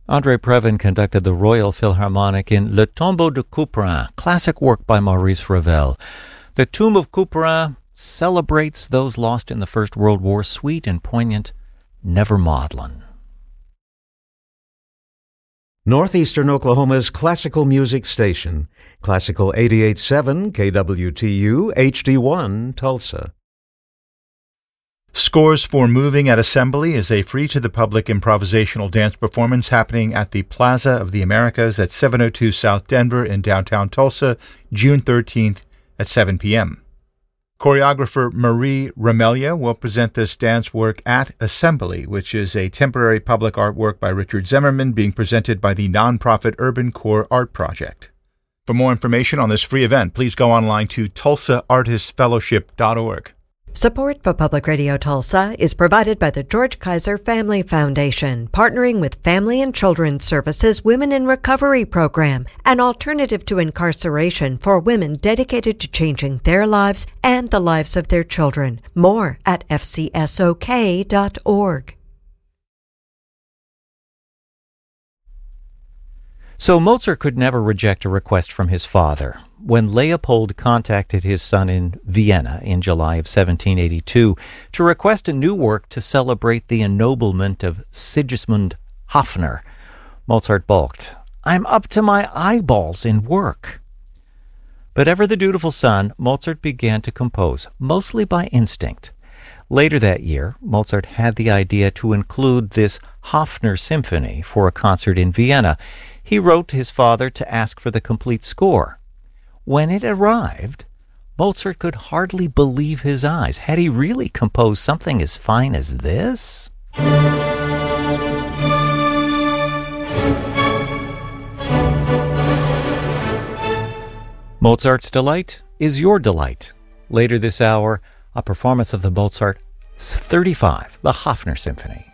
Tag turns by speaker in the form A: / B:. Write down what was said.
A: André Previn conducted the Royal Philharmonic in Le Tombeau de Couperin, classic work by Maurice Ravel. The Tomb of Couperin celebrates those lost in the First World War, sweet and poignant, never maudlin.
B: Northeastern Oklahoma's classical music station, Classical 88.7 KWTU HD1 Tulsa.
C: Scores for Moving at Assembly is a free-to-the-public improvisational dance performance happening at the Plaza of the Americas at 702 South Denver in downtown Tulsa, June 13th at 7 p.m. Choreographer Marie Ramelia will present this dance work at Assembly, which is a temporary public artwork by Richard Zimmerman being presented by the nonprofit Urban Core Art Project. For more information on this free event, please go online to tulsaartistfellowship.org.
D: Support for Public Radio Tulsa is provided by the George Kaiser Family Foundation, partnering with Family and Children's Services Women in Recovery Program, an alternative to incarceration for women dedicated to changing their lives and the lives of their children. More at fcsok.org.
A: So Mozart could never reject a request from his father. When Leopold contacted his son in Vienna in July of 1782 to request a new work to celebrate the ennoblement of Sigismund Hafner, Mozart balked. "I'm up to my eyeballs in work." But ever the dutiful son, Mozart began to compose, mostly by instinct. Later that year, Mozart had the idea to include this Hafner symphony for a concert in Vienna. He wrote to his father to ask for the complete score. When it arrived, Mozart could hardly believe his eyes. Had he really composed something as fine as this? Mozart's delight is your delight. Later this hour, a performance of the Mozart 35, the Hafner Symphony.